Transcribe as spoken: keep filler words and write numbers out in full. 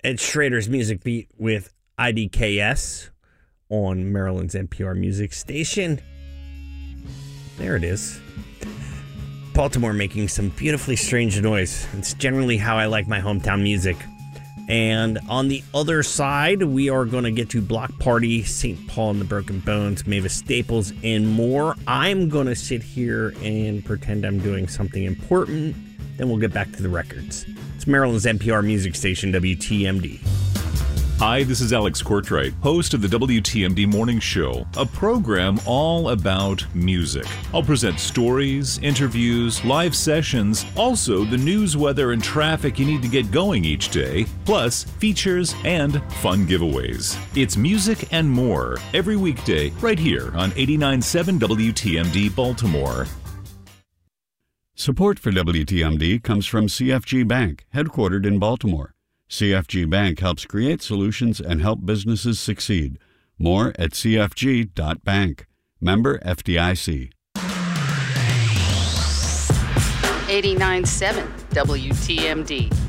Ed Schrader's Music Beat with I D K S on Maryland's N P R music station. There it is. Baltimore making some beautifully strange noise. It's generally how I like my hometown music. And on the other side, we are going to get to Block Party, Saint Paul and the Broken Bones, Mavis Staples, and more. I'm going to sit here and pretend I'm doing something important. Then we'll get back to the records. It's Maryland's N P R music station, W T M D. Hi, this is Alex Courtright, host of the W T M D Morning Show, a program all about music. I'll present stories, interviews, live sessions, also the news, weather, and traffic you need to get going each day, plus features and fun giveaways. It's music and more every weekday right here on eighty-nine point seven W T M D Baltimore. Support for W T M D comes from C F G Bank, headquartered in Baltimore. C F G Bank helps create solutions and help businesses succeed. More at c f g dot bank. Member F D I C. eighty-nine point seven W T M D.